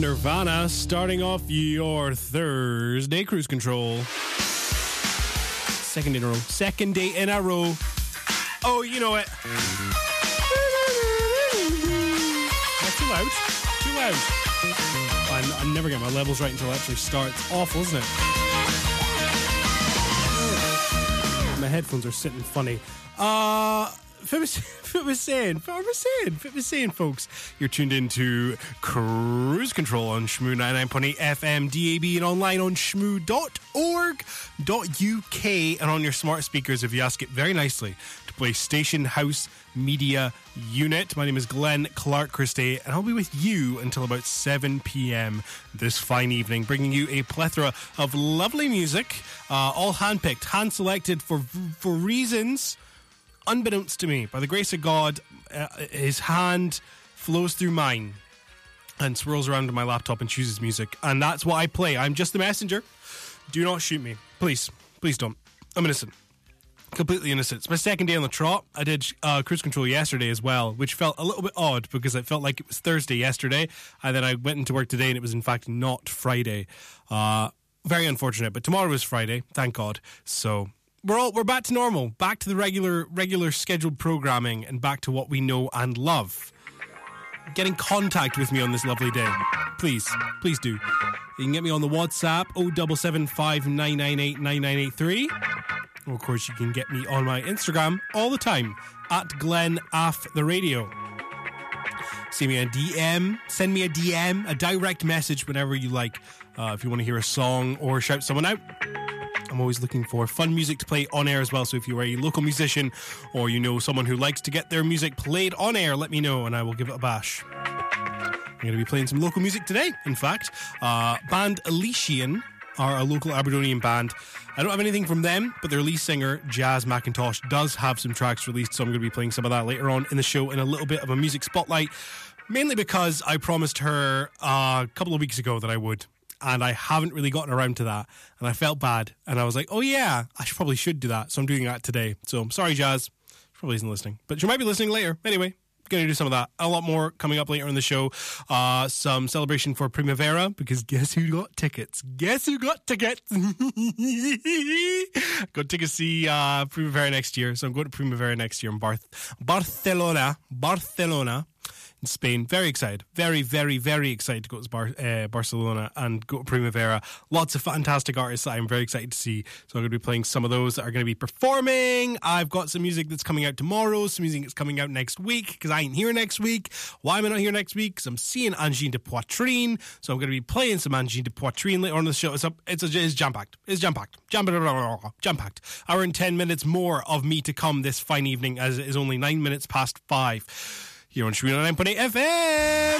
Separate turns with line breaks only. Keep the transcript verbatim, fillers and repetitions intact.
Nirvana starting off your Thursday cruise control. Second in a row. Second day in a row. Oh, you know it. That's too loud. Too loud. I, I never get my levels right until it actually starts. Awful, isn't it? My headphones are sitting funny. Uh... Fit was, fit was saying, fit was saying, fit was saying, folks, you're tuned into Cruise Control on Shmoo ninety-nine point eight F M, D A B, and online on shmoo dot org dot U K, and on your smart speakers if you ask it very nicely to play Station House Media Unit. My name is Glenn Clark Christie, and I'll be with you until about seven p.m. this fine evening, bringing you a plethora of lovely music, uh, all handpicked, hand-selected for for reasons unbeknownst to me. By the grace of God, uh, his hand flows through mine and swirls around on my laptop and chooses music, and that's what I play. I'm just the messenger. Do not shoot me. Please. Please don't. I'm innocent. Completely innocent. It's my second day on the trot. I did uh, cruise control yesterday as well, which felt a little bit odd because it felt like it was Thursday yesterday, and then I went into work today and it was in fact not Friday. Uh, very unfortunate, but tomorrow is Friday, thank God. So We're all we're back to normal, back to the regular regular scheduled programming, and back to what we know and love. Get in contact with me on this lovely day, please, please do. You can get me on the WhatsApp oh seven seven five nine nine eight nine nine eight three, or of course you can get me on my Instagram all the time at Glenn Aff the Radio. See me a D M, send me a D M, a direct message whenever you like. Uh, if you want to hear a song or shout someone out. I'm always looking for fun music to play on air as well, so if you are a local musician or you know someone who likes to get their music played on air, let me know and I will give it a bash. I'm going to be playing some local music today, in fact. Uh, band Elysian are a local Aberdonian band. I don't have anything from them, but their lead singer, Jazz McIntosh, does have some tracks released, so I'm going to be playing some of that later on in the show in a little bit of a music spotlight, mainly because I promised her uh, a couple of weeks ago that I would. And I haven't really gotten around to that. And I felt bad. And I was like, oh yeah, I should, probably should do that. So I'm doing that today. So sorry, Jazz. She probably isn't listening. But she might be listening later. Anyway, going to do some of that. A lot more coming up later in the show. Uh, some celebration for Primavera. Because guess who got tickets? Guess who got tickets? Got tickets to see uh, Primavera next year. So I'm going to Primavera next year in Barth- Barcelona. Barcelona. In Spain. Very excited. Very, very, very excited to go to Bar- uh, Barcelona and go to Primavera. Lots of fantastic artists that I'm very excited to see. So I'm going to be playing some of those that are going to be performing. I've got some music that's coming out tomorrow, some music that's coming out next week, because I ain't here next week. Why am I not here next week? Because I'm seeing Angine de Poitrine. So I'm going to be playing some Angine de Poitrine later on in the show. It's, a, it's, a, it's jam-packed. It's jam-packed. Jam-packed. Jam-packed. Hour and ten minutes more of me to come this fine evening, as it is only nine minutes past five. Here on Shmoo ninety-nine point eight F M.